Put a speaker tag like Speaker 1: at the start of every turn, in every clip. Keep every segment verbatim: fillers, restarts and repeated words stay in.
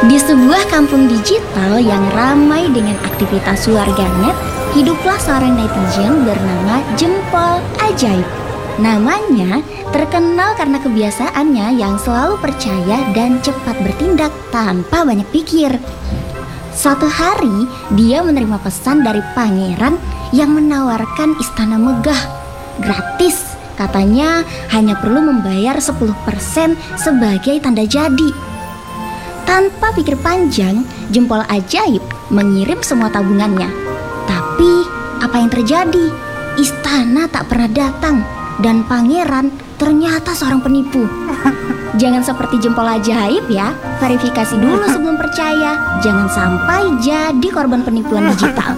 Speaker 1: Di sebuah kampung digital yang ramai dengan aktivitas warganet, hiduplah seorang netizen bernama Jempol Ajaib. Namanya terkenal karena kebiasaannya yang selalu percaya dan cepat bertindak tanpa banyak pikir. Suatu hari, dia menerima pesan dari pangeran yang menawarkan istana megah gratis. Katanya hanya perlu membayar sepuluh persen sebagai tanda jadi. Tanpa pikir panjang, Jempol Ajaib mengirim semua tabungannya. Tapi apa yang terjadi? Istana tak pernah datang dan pangeran ternyata seorang penipu. Jangan seperti Jempol Ajaib ya, verifikasi dulu sebelum percaya. Jangan sampai jadi korban penipuan digital.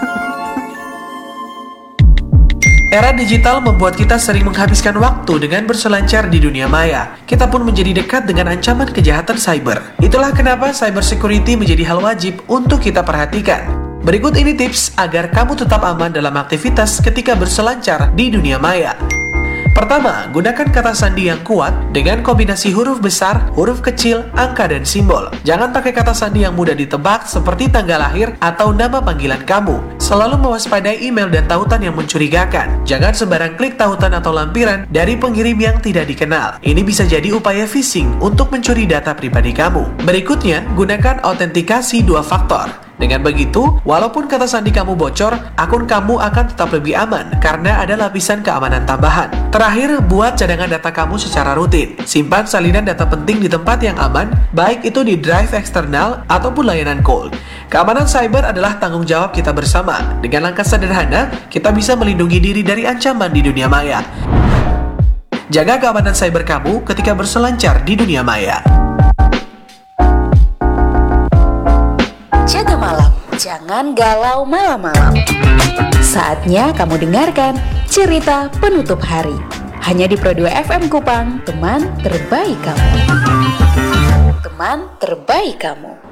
Speaker 2: Era digital membuat kita sering menghabiskan waktu dengan berselancar di dunia maya. Kita pun menjadi dekat dengan ancaman kejahatan cyber. Itulah kenapa cyber security menjadi hal wajib untuk kita perhatikan. Berikut ini tips agar kamu tetap aman dalam aktivitas ketika berselancar di dunia maya. Pertama, gunakan kata sandi yang kuat dengan kombinasi huruf besar, huruf kecil, angka, dan simbol. Jangan pakai kata sandi yang mudah ditebak seperti tanggal lahir atau nama panggilan kamu. Selalu mewaspadai email dan tautan yang mencurigakan. Jangan sembarang klik tautan atau lampiran dari pengirim yang tidak dikenal. Ini bisa jadi upaya phishing untuk mencuri data pribadi kamu. Berikutnya, gunakan autentikasi dua faktor. Dengan begitu, walaupun kata sandi kamu bocor, akun kamu akan tetap lebih aman karena ada lapisan keamanan tambahan. Terakhir, buat cadangan data kamu secara rutin. Simpan salinan data penting di tempat yang aman, baik itu di drive eksternal ataupun layanan cloud. Keamanan cyber adalah tanggung jawab kita bersama. Dengan langkah sederhana, kita bisa melindungi diri dari ancaman di dunia maya. Jaga keamanan cyber kamu ketika berselancar di dunia maya.
Speaker 3: Jaga malam, jangan galau malam-malam. Saatnya kamu dengarkan cerita penutup hari. Hanya di Pro dua F M Kupang, teman terbaik kamu. Teman terbaik kamu.